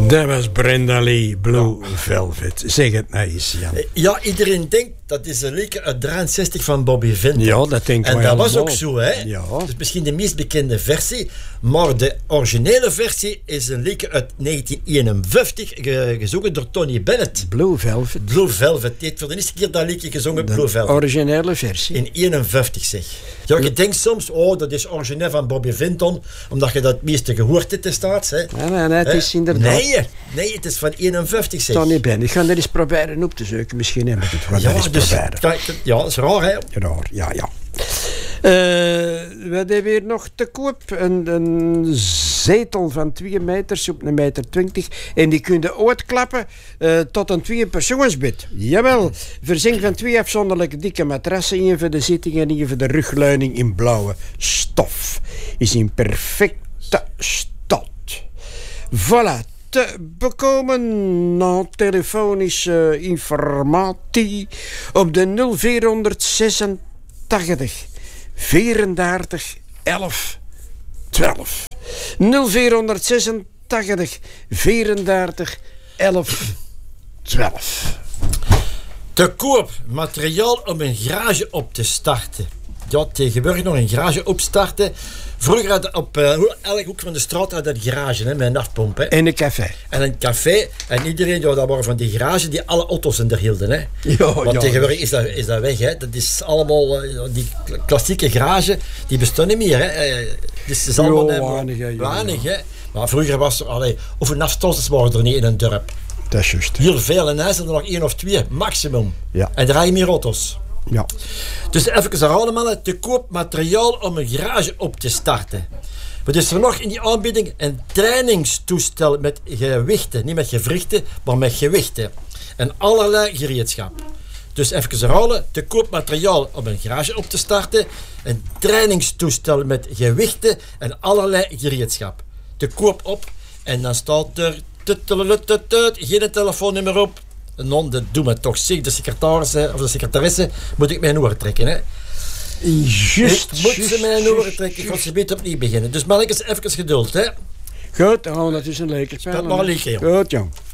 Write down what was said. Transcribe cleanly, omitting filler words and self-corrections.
Dat was Brenda Lee, Blue Velvet. Zeg het nou eens, Jan. Ja, iedereen denkt dat is een liedje uit 63 van Bobby Vinton. Ja, dat denk ik en wel. En dat was ook zo, hè. Ja. Dat is misschien de meest bekende versie. Maar de originele versie is een liedje uit 1951, gezongen door Tony Bennett. Blue Velvet. Blue Velvet. Die heeft voor de eerste keer dat liedje gezongen, De Blue Velvet. originele versie. In 51, zeg. Ja, je denkt soms, dat is origineel van Bobby Vinton, omdat je dat het meeste gehoord hebt destijds, hè. Nee, het is inderdaad... Nee, het is van 51, zeg. Tony Bennett. Ik ga er eens proberen op te zoeken. Misschien heb ik het wel eens proberen. Ja, dat is raar, hè. Raar, ja. We hebben hier nog te koop een zetel van 2 meters op 1,20 meter. En die kun je uitklappen tot een 2-persoonsbed. Jawel, voorzien van 2 afzonderlijke dikke matrassen. 1 voor de zitting en 1 voor de rugleuning in blauwe stof. Is in perfecte stand. Voilà. Te bekomen na telefonische informatie op de 0486 34 11 12. 0486 34 11 12. Te koop materiaal om een garage op te starten. Ja, tegenwoordig nog een garage opstarten. Vroeger had je op elke hoek van de straat had een garage, hè, met een afpomp. Hè. En een café. En een café. En iedereen, dat waren van die garage die alle auto's in der hielden. Hè. Want tegenwoordig is dat weg. Hè. Dat is allemaal, die klassieke garage, die bestaan niet meer. Hè. Dus het is allemaal weinig. Hè. Maar vroeger was er, hoeveel afstanders waren er niet in een dorp? Dat is juist. Heel veel. En hij zijn er nog 1 of 2, maximum. Ja. En daar rijden meer auto's. Ja. Dus even herhalen, mannen, te koop materiaal om een garage op te starten. Wat is er nog in die aanbieding? Een trainingstoestel met gewichten. Niet met gewrichten, maar met gewichten. En allerlei gereedschap. Dus even herhalen, te koop materiaal om een garage op te starten. Een trainingstoestel met gewichten en allerlei gereedschap. Te koop op. En dan staat er... geen telefoonnummer op. Non, dat doet me toch. Zeg, de secretaris of de secretaresse moet ik mijn oren trekken. Hè. Moet ze mijn oren trekken. Ik ga ze beter opnieuw beginnen. Dus mannetjes, even geduld. Hè. Goed, dan gaan we dat dus een lekker spelen. Dat maar een lekker, joh. Goed, jong.